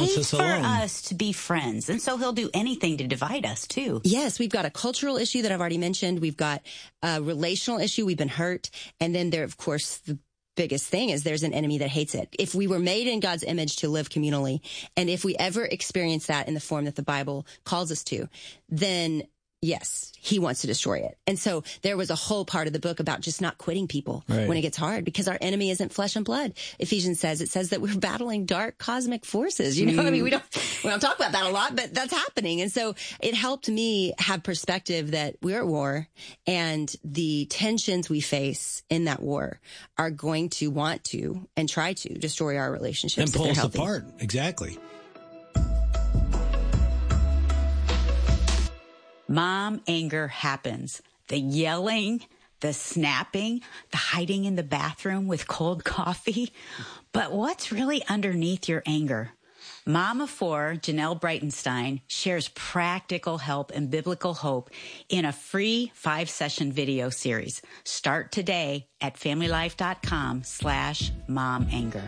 wants hate us for alone. us to be friends. And so he'll do anything to divide us, too. Yes, we've got a cultural issue that I've already mentioned. We've got a relational issue. We've been hurt. And then there, of course, the biggest thing is there's an enemy that hates it. If we were made in God's image to live communally, and if we ever experience that in the form that the Bible calls us to, then yes, he wants to destroy it. And so there was a whole part of the book about just not quitting people when it gets hard, because our enemy isn't flesh and blood. Ephesians says, it says that we're battling dark cosmic forces. You know, I mean, we don't talk about that a lot, but that's happening. And so it helped me have perspective that we're at war, and the tensions we face in that war are going to want to and try to destroy our relationships. And pull us apart. Exactly. Mom anger happens. The yelling, the snapping, the hiding in the bathroom with cold coffee. But what's really underneath your anger? Mom of Four, Janelle Breitenstein, shares practical help and biblical hope in a free 5-session video series. Start today at familylife.com/momanger.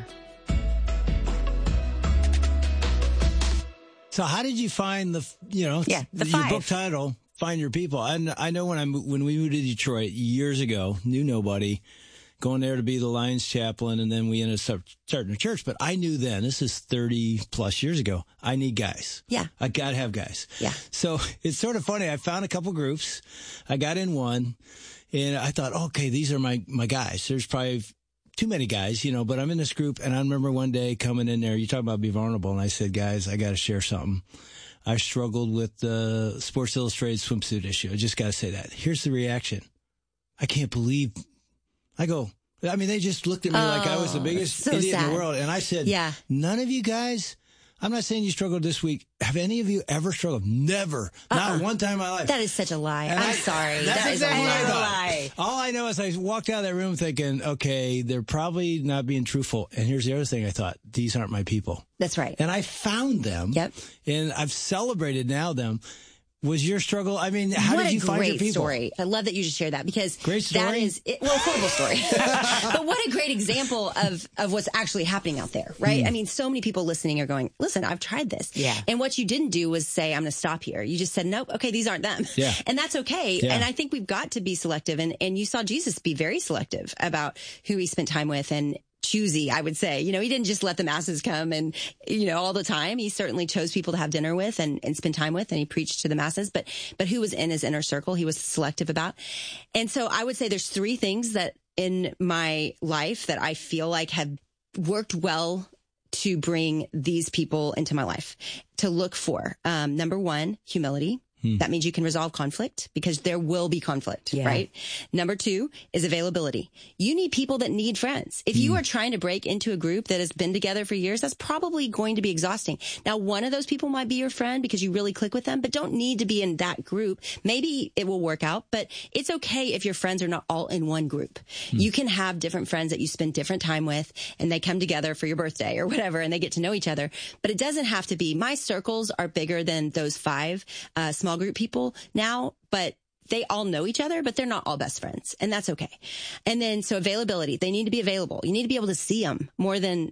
So how did you find your book title, Find Your People? And I know when we moved to Detroit years ago, knew nobody, going there to be the Lions chaplain, and then we ended up starting a church. But I knew then, this is 30 plus years ago, I need guys. Yeah. I got to have guys. Yeah. So it's sort of funny. I found a couple groups. I got in one, and I thought, okay, these are my guys. There's probably too many guys, but I'm in this group, and I remember one day coming in there, you talk about be vulnerable, and I said, guys, I got to share something. I struggled with the Sports Illustrated swimsuit issue. I just got to say that. Here's the reaction. I can't believe. They just looked at me like I was the biggest idiot in the world. And I said, none of you guys, I'm not saying you struggled this week. Have any of you ever struggled? Never. Not one time in my life. That is such a lie. I'm sorry. That's exactly a lie. All I know is I walked out of that room thinking, okay, they're probably not being truthful. And here's the other thing I thought. These aren't my people. That's right. And I found them. Yep. And I've celebrated now them. Was your struggle? I mean, how did you find your people? What a great story. I love that you just shared that, because great story. That is, horrible story. But what a great example of what's actually happening out there, right? I mean, so many people listening are going, listen, I've tried this. Yeah. And what you didn't do was say, I'm going to stop here. You just said, nope, okay, these aren't them. Yeah. And that's okay. Yeah. And I think we've got to be selective. And you saw Jesus be very selective about who he spent time with, and choosy, I would say. He didn't just let the masses come and, all the time. He certainly chose people to have dinner with and spend time with, and he preached to the masses. But who was in his inner circle, he was selective about. And so I would say there's 3 things that in my life that I feel like have worked well to bring these people into my life to look for. Number 1, humility. That means you can resolve conflict, because there will be conflict, right? Number 2 is availability. You need people that need friends. If you are trying to break into a group that has been together for years, that's probably going to be exhausting. Now, one of those people might be your friend because you really click with them, but don't need to be in that group. Maybe it will work out, but it's okay if your friends are not all in one group. You can have different friends that you spend different time with, and they come together for your birthday or whatever, and they get to know each other. But it doesn't have to be. My circles are bigger than those 5 small group people now, but they all know each other, but they're not all best friends, and that's okay. And then, so availability, they need to be available. You need to be able to see them more than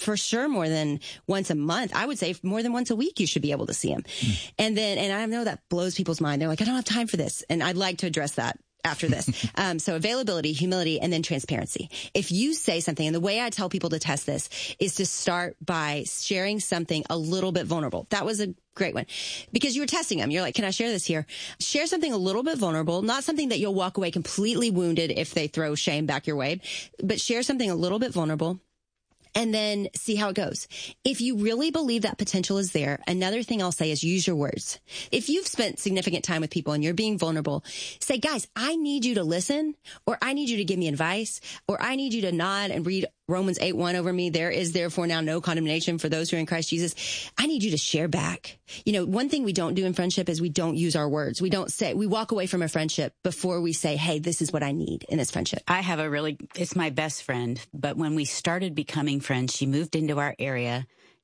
once a month. I would say more than once a week, you should be able to see them. And I know that blows people's mind. They're like, I don't have time for this. And I'd like to address that after this. So availability, humility, and then transparency. If you say something, and the way I tell people to test this is to start by sharing something a little bit vulnerable. That was a great one, because you were testing them. You're like, can I share this here? Share something a little bit vulnerable, not something that you'll walk away completely wounded if they throw shame back your way, but share something a little bit vulnerable. And then see how it goes. If you really believe that potential is there, another thing I'll say is use your words. If you've spent significant time with people and you're being vulnerable, say, guys, I need you to listen, or I need you to give me advice, or I need you to nod and read Romans 8:1 over me. There is therefore now no condemnation for those who are in Christ Jesus. I need you to share back. One thing we don't do in friendship is we don't use our words. We walk away from a friendship before we say, hey, this is what I need in this friendship. I have it's my best friend, but when we started becoming friends, she moved into our area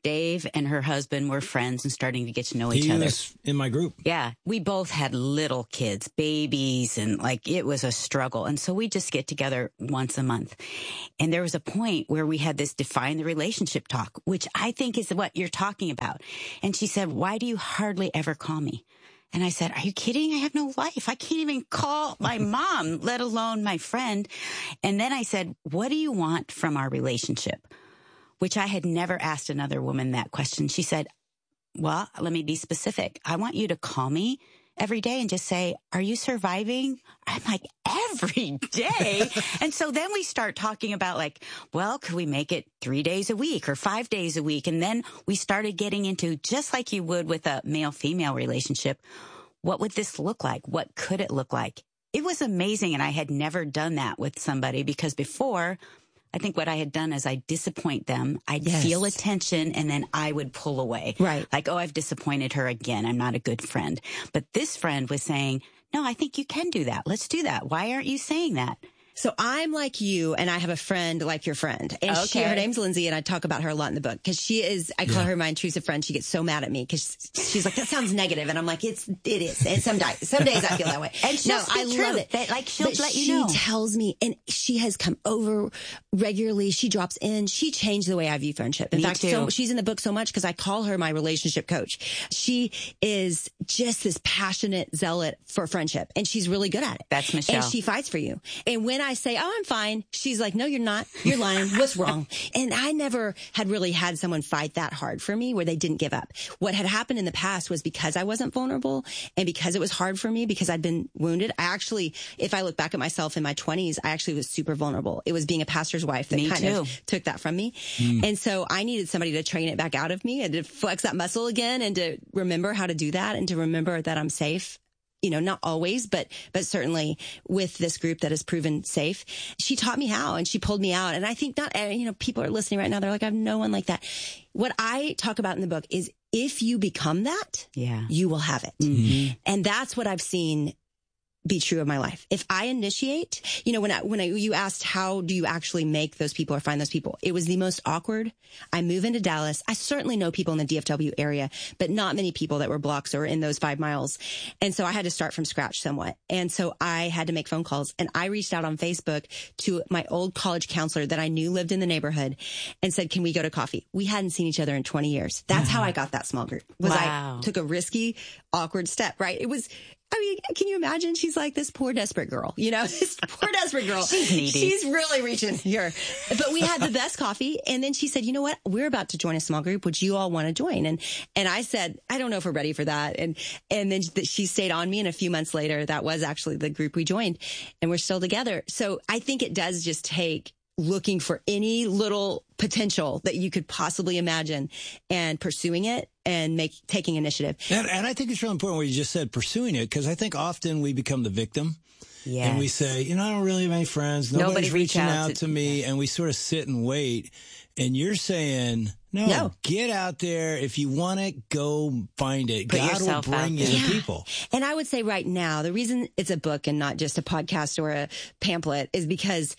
Dave and her husband were friends and starting to get to know each He other. was in my group. Yeah. We both had little kids, babies, and like it was a struggle. And so we just get together once a month. And there was a point where we had this define the relationship talk, which I think is what you're talking about. And she said, why do you hardly ever call me? And I said, are you kidding? I have no life. I can't even call my mom, let alone my friend. And then I said, what do you want from our relationship? Which I had never asked another woman that question. She said, well, let me be specific. I want you to call me every day and just say, are you surviving? I'm like, every day? And so then we start talking about like, well, could we make it 3 days a week or 5 days a week? And then we started getting into, just like you would with a male-female relationship, what would this look like? What could it look like? It was amazing. And I had never done that with somebody because before, I think what I had done is I disappoint them. I'd feel attention and then I would pull away. Right. Like, oh, I've disappointed her again. I'm not a good friend. But this friend was saying, no, I think you can do that. Let's do that. Why aren't you saying that? So I'm like you, and I have a friend like your friend. And her name's Lindsay, and I talk about her a lot in the book because she is, I call her my intrusive friend. She gets so mad at me because she's like, that sounds negative. And I'm like, it is. And some days I feel that way. And she'll speak love it. That, like, she'll let you know. She tells me, and she has come over regularly. She drops in. She changed the way I view friendship. In fact, so she's in the book so much because I call her my relationship coach. She is just this passionate zealot for friendship, and she's really good at it. That's Michelle. And she fights for you. And when I say, oh, I'm fine, she's like, no, you're not. You're lying. What's wrong? And I never had really had someone fight that hard for me where they didn't give up. What had happened in the past was because I wasn't vulnerable and because it was hard for me, because I'd been wounded. I actually, if I look back at myself in my 20s, I actually was super vulnerable. It was being a pastor's wife that of took that from me. And so I needed somebody to train it back out of me and to flex that muscle again and to remember how to do that and to remember that I'm safe. You know, not always, but certainly with this group that has proven safe. She taught me how, and she pulled me out. And I think people are listening right now. They're like, I have no one like that. What I talk about in the book is if you become that, you will have it. Mm-hmm. And that's what I've seen be true of my life. If I initiate, when you asked how do you actually make those people or find those people, it was the most awkward. I move into Dallas. I certainly know people in the DFW area, but not many people that were blocks or in those 5 miles. And so I had to start from scratch somewhat. And so I had to make phone calls, and I reached out on Facebook to my old college counselor that I knew lived in the neighborhood and said, can we go to coffee? We hadn't seen each other in 20 years. That's how I got that small group. I took a risky, awkward step, right? It was, can you imagine? She's like this poor desperate girl, this poor desperate girl. She's needy. She's really reaching here. But we had the best coffee. And then she said, you know what? We're about to join a small group. Would you all want to join? And I said, I don't know if we're ready for that. And then she stayed on me. And a few months later, that was actually the group we joined, and we're still together. So I think it does just take looking for any little potential that you could possibly imagine and pursuing it and taking initiative. And I think it's really important what you just said, pursuing it, because I think often we become the victim. Yes. And we say, I don't really have any friends. Nobody's reaching out to me. And we sort of sit and wait. And you're saying, no, get out there. If you want it, go find it. God will bring you the people. And I would say right now, the reason it's a book and not just a podcast or a pamphlet is because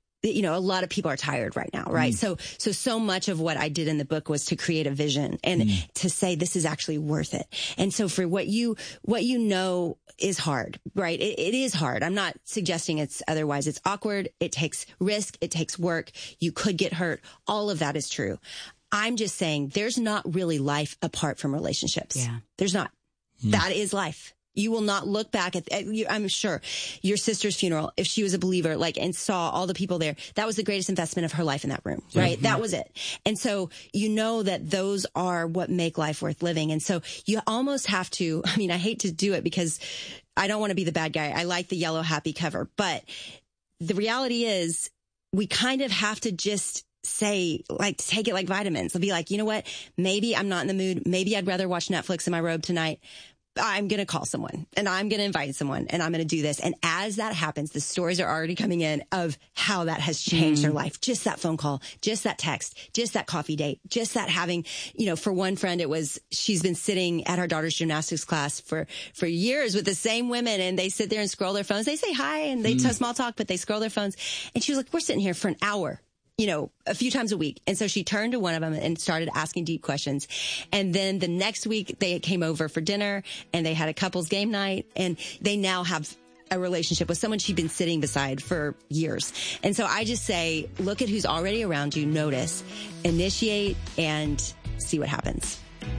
a lot of people are tired right now, right? So much of what I did in the book was to create a vision and to say this is actually worth it. And so for what you know is hard, right? It is hard. I'm not suggesting it's otherwise. It's awkward. It takes risk. It takes work. You could get hurt. All of that is true. I'm just saying there's not really life apart from relationships. Yeah. There's not. That is life. You will not look back at I'm sure, your sister's funeral, if she was a believer, and saw all the people there, that was the greatest investment of her life in that room, right? Mm-hmm. That was it. And so that those are what make life worth living. And so you almost have to, I hate to do it because I don't want to be the bad guy. I like the yellow happy cover, but the reality is we kind of have to just say, take it like vitamins. I'll be like, you know what? Maybe I'm not in the mood. Maybe I'd rather watch Netflix in my robe tonight. I'm going to call someone and I'm going to invite someone and I'm going to do this. And as that happens, the stories are already coming in of how that has changed their life. Just that phone call, just that text, just that coffee date, just that having, for one friend, she's been sitting at her daughter's gymnastics class for years with the same women, and they sit there and scroll their phones. They say hi and they small talk, but they scroll their phones. And she was like, we're sitting here for an hour a few times a week. And so she turned to one of them and started asking deep questions. And then the next week they came over for dinner and they had a couples game night, and they now have a relationship with someone she'd been sitting beside for years. And so I just say, look at who's already around you, notice, initiate, and see what happens.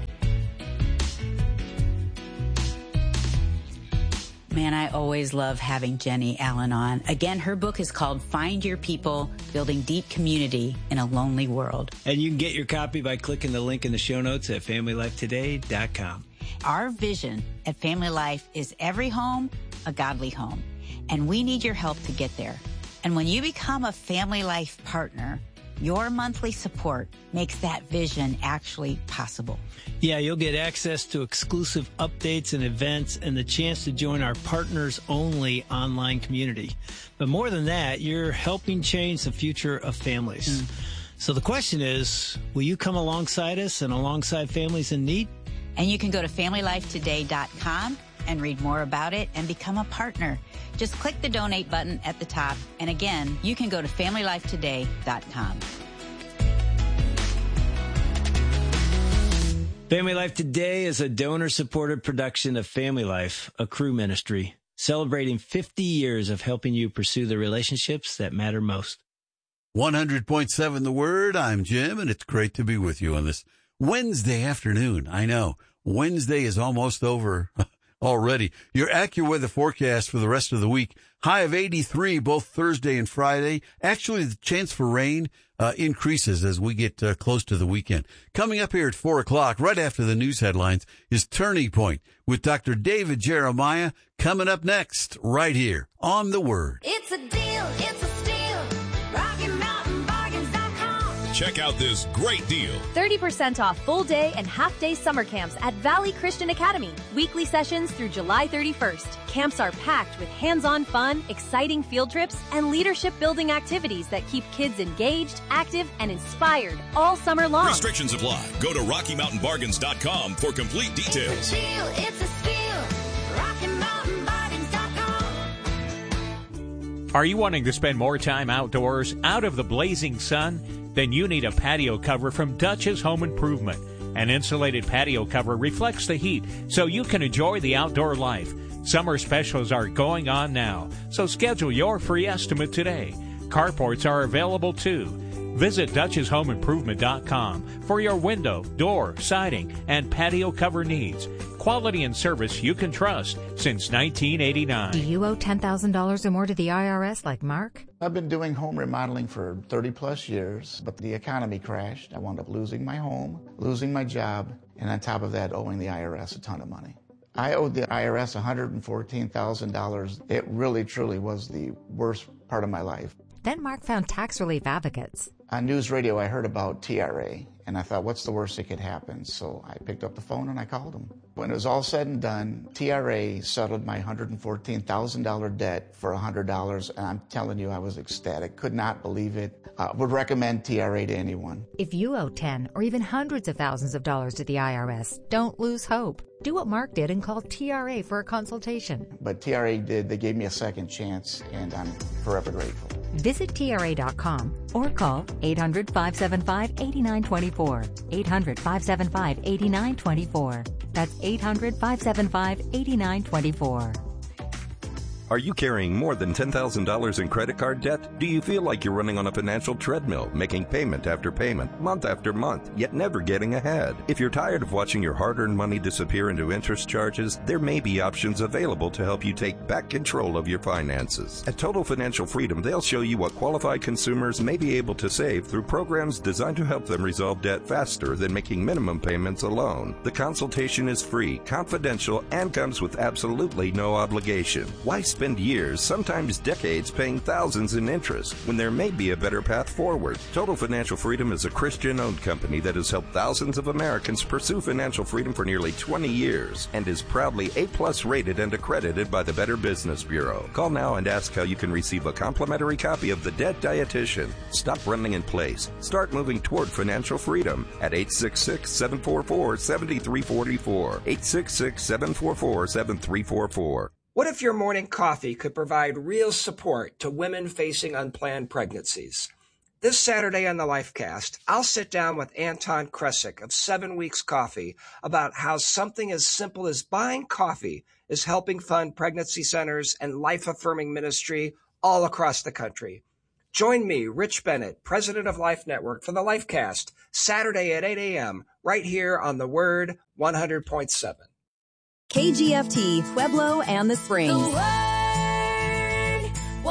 Man, I always love having Jennie Allen on. Again, her book is called Find Your People, Building Deep Community in a Lonely World. And you can get your copy by clicking the link in the show notes at FamilyLifeToday.com. Our vision at Family Life is every home, a godly home. And we need your help to get there. And when you become a Family Life partner, your monthly support makes that vision actually possible. Yeah, you'll get access to exclusive updates and events and the chance to join our partners-only online community. But more than that, you're helping change the future of families. So the question is, will you come alongside us and alongside families in need? And you can go to FamilyLifeToday.com and read more about it and become a partner. Just click the donate button at the top. And again, you can go to FamilyLifeToday.com. Family Life Today is a donor-supported production of Family Life, a Cru ministry, celebrating 50 years of helping you pursue the relationships that matter most. 100.7 The Word. I'm Jim, and it's great to be with you on this Wednesday afternoon. I know, Wednesday is almost over already. Your AccuWeather forecast for the rest of the week. High of 83 both Thursday and Friday. Actually, the chance for rain increases as we get close to the weekend. Coming up here at 4 o'clock, right after the news headlines, is Turning Point with Dr. David Jeremiah. Coming up next, right here on The Word. It's a deal, it's a steal. RockyMountainBargains.com. Check out this great deal. 30% off full day and half day summer camps at Valley Christian Academy. Weekly sessions through July 31st. Camps are packed with hands-on fun, exciting field trips, and leadership building activities that keep kids engaged, active, and inspired all summer long. Restrictions apply. Go to RockyMountainBargains.com for complete details. It's a deal, it's a steal. RockyMountainBargains.com. Are you wanting to spend more time outdoors, out of the blazing sun? Then you need a patio cover from Dutch's Home Improvement. An insulated patio cover reflects the heat so you can enjoy the outdoor life. Summer specials are going on now, so schedule your free estimate today. Carports are available too. Visit Dutch'sHomeImprovement.com for your window, door, siding, and patio cover needs. Quality and service you can trust since 1989. Do you owe $10,000 or more to the IRS like Mark? I've been doing home remodeling for 30 plus years, but the economy crashed. I wound up losing my home, losing my job, and on top of that, owing the IRS a ton of money. I owed the IRS $114,000. It really, truly was the worst part of my life. Then Mark found tax relief advocates. On news radio, I heard about TRA, and I thought, what's the worst that could happen? So I picked up the phone and I called them. When it was all said and done, TRA settled my $114,000 debt for $100, and I'm telling you, I was ecstatic. Could not believe it. Would recommend TRA to anyone. If you owe 10 or even hundreds of thousands of dollars to the IRS, don't lose hope. Do what Mark did and call TRA for a consultation. But TRA did. They gave me a second chance, and I'm forever grateful. Visit TRA.com or call 800-575-8924. 800-575-8924. That's 800-575-8924. Are you carrying more than $10,000 in credit card debt? Do you feel like you're running on a financial treadmill, making payment after payment, month after month, yet never getting ahead? If you're tired of watching your hard-earned money disappear into interest charges, there may be options available to help you take back control of your finances. At Total Financial Freedom, they'll show you what qualified consumers may be able to save through programs designed to help them resolve debt faster than making minimum payments alone. The consultation is free, confidential, and comes with absolutely no obligation. Why spend years, sometimes decades, paying thousands in interest when there may be a better path forward? Total Financial Freedom is a Christian-owned company that has helped thousands of Americans pursue financial freedom for nearly 20 years and is proudly A+ rated and accredited by the Better Business Bureau. Call now and ask how you can receive a complimentary copy of The Debt Dietitian. Stop running in place. Start moving toward financial freedom at 866-744-7344. 866-744-7344. What if your morning coffee could provide real support to women facing unplanned pregnancies? This Saturday on the LifeCast, I'll sit down with Anton Kresick of 7 Weeks Coffee about how something as simple as buying coffee is helping fund pregnancy centers and life-affirming ministry all across the country. Join me, Rich Bennett, president of Life Network, for the LifeCast, Saturday at 8 a.m., right here on The Word 100.7. KGFT, Pueblo and the Springs. The Word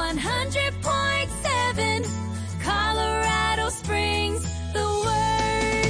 100.7, Colorado Springs. The Word.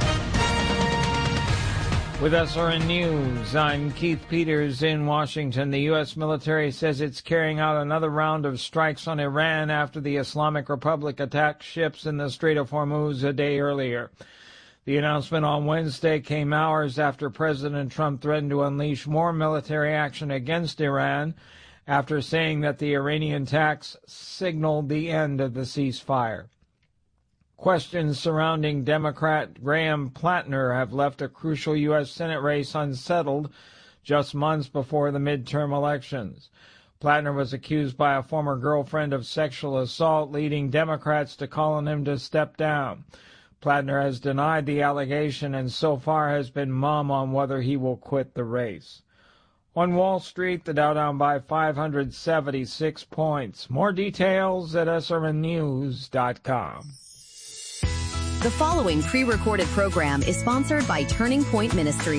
With SRN News, I'm Keith Peters in Washington. The U.S. military says it's carrying out another round of strikes on Iran after the Islamic Republic attacked ships in the Strait of Hormuz a day earlier. The announcement on Wednesday came hours after President Trump threatened to unleash more military action against Iran after saying that the Iranian attacks signaled the end of the ceasefire. Questions surrounding Democrat Graham Plattner have left a crucial U.S. Senate race unsettled just months before the midterm elections. Plattner was accused by a former girlfriend of sexual assault, leading Democrats to call on him to step down. Plattner has denied the allegation and so far has been mum on whether he will quit the race. On Wall Street, the Dow down by 576 points. More details at srnnews.com. The following pre-recorded program is sponsored by Turning Point Ministries.